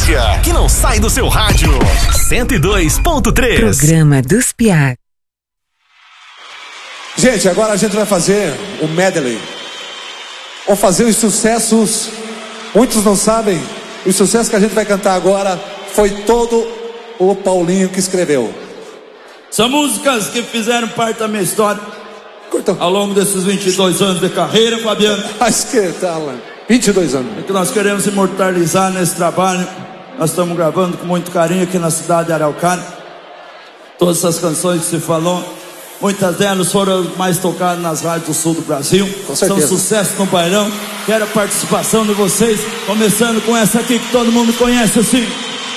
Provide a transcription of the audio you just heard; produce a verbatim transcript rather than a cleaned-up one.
música que não sai do seu rádio. cento e dois ponto três. Programa dos Piá. Gente, agora a gente vai fazer o medley. Vamos fazer os sucessos. Muitos não sabem. Os sucessos que a gente vai cantar agora foi todo o Paulinho que escreveu. São músicas que fizeram parte da minha história. Cortou. Ao longo desses vinte e dois anos de carreira, Fabiano. Acho que tá lá. vinte e dois anos. É que nós queremos imortalizar nesse trabalho. Nós estamos gravando com muito carinho aqui na cidade de Araucária. Todas essas canções que se falou, muitas delas foram mais tocadas nas rádios do sul do Brasil. Com certeza. São sucessos no bailão. Quero a participação de vocês, começando com essa aqui que todo mundo conhece assim.